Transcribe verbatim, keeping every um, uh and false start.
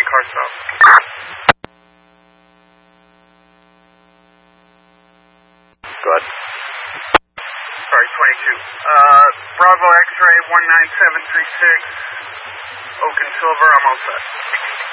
car stop. Go ahead. Sorry, twenty-two. Uh, Bravo X-ray one nine seven three six, Oak and Silver, I'm all set.